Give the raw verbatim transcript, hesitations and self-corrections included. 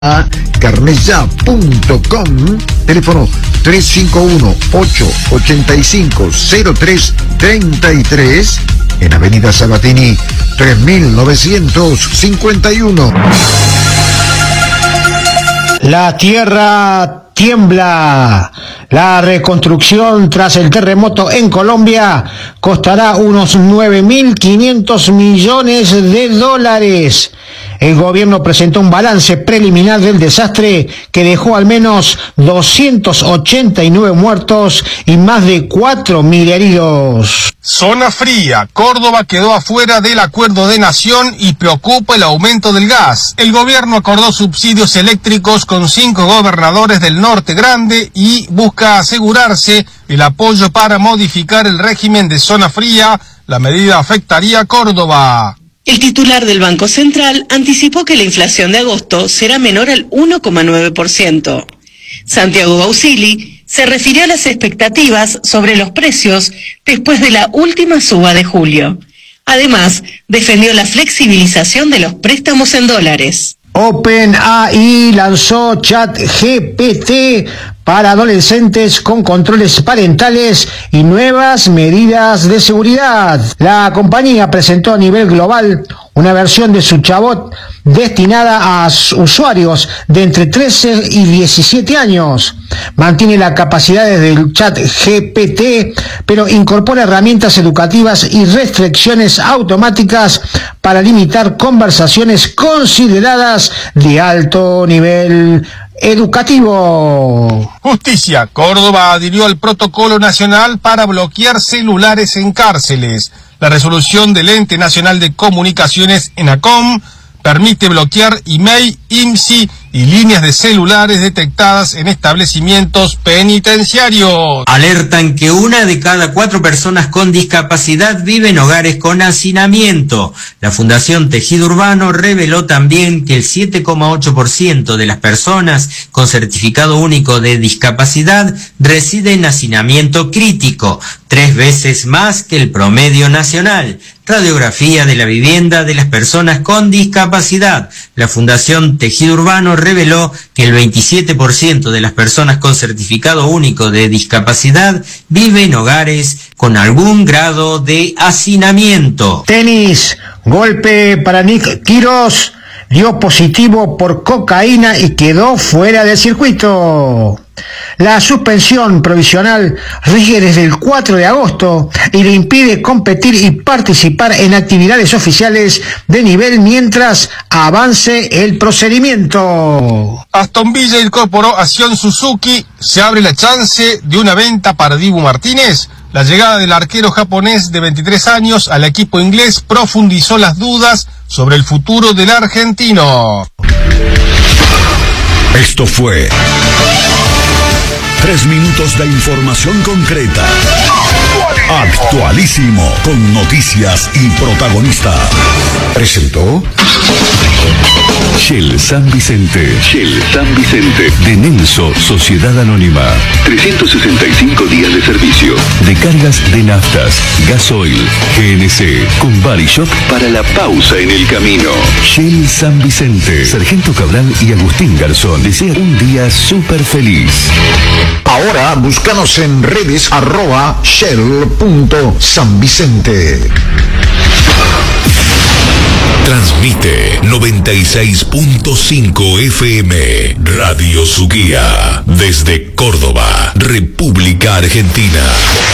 carnesya punto com, teléfono tres cinco uno, ocho ocho cinco, cero tres tres tres, en Avenida Sabatini tres mil novecientos cincuenta y uno. La tierra tiembla. La reconstrucción tras el terremoto en Colombia costará unos nueve mil quinientos millones de dólares. El gobierno presentó un balance preliminar del desastre que dejó al menos doscientos ochenta y nueve muertos y más de cuatro mil heridos. Zona fría. Córdoba quedó afuera del acuerdo de Nación y preocupa el aumento del gas. El gobierno acordó subsidios eléctricos con cinco gobernadores del norte grande y busca asegurarse el apoyo para modificar el régimen de zona fría. La medida afectaría a Córdoba. El titular del Banco Central anticipó que la inflación de agosto será menor al uno coma nueve por ciento. Santiago Bausili se refirió a las expectativas sobre los precios después de la última suba de julio. Además, defendió la flexibilización de los préstamos en dólares. OpenAI lanzó ChatGPT para adolescentes con controles parentales y nuevas medidas de seguridad. La compañía presentó a nivel global una versión de su chatbot destinada a usuarios de entre trece y diecisiete años. Mantiene las capacidades del ChatGPT, pero incorpora herramientas educativas y restricciones automáticas para limitar conversaciones consideradas de alto nivel educativo. Justicia. Córdoba adhirió al protocolo nacional para bloquear celulares en cárceles. La resolución del Ente Nacional de Comunicaciones, ENACOM, permite bloquear email, I M S S y líneas de celulares detectadas en establecimientos penitenciarios. Alertan que una de cada cuatro personas con discapacidad vive en hogares con hacinamiento. La Fundación Tejido Urbano reveló también que el siete coma ocho por ciento de las personas con certificado único de discapacidad reside en hacinamiento crítico, tres veces más que el promedio nacional. Radiografía de la vivienda de las personas con discapacidad. La Fundación Tejido Urbano reveló que el veintisiete por ciento de las personas con certificado único de discapacidad vive en hogares con algún grado de hacinamiento. Tenis, golpe para Nick Kyrgios, dio positivo por cocaína y quedó fuera del circuito. La suspensión provisional rige desde el cuatro de agosto y le impide competir y participar en actividades oficiales de nivel mientras avance el procedimiento. Aston Villa incorporó a Sion Suzuki. Se abre la chance de una venta para Dibu Martínez. La llegada del arquero japonés de veintitrés años al equipo inglés profundizó las dudas sobre el futuro del argentino. Esto fue Tres minutos de información concreta. Actualísimo, con noticias y protagonistas. Presentó Shell San Vicente. Shell San Vicente. De Nelso, Sociedad Anónima. trescientos sesenta y cinco días de servicio. De cargas de naftas, gasoil, G N C, con Body Shop para la pausa en el camino. Shell San Vicente. Sargento Cabral y Agustín Garzón desean un día súper feliz. Ahora búscanos en redes arroba shell punto san vicente. Transmite noventa y seis punto cinco F M Radio Su Guía desde Córdoba, República Argentina.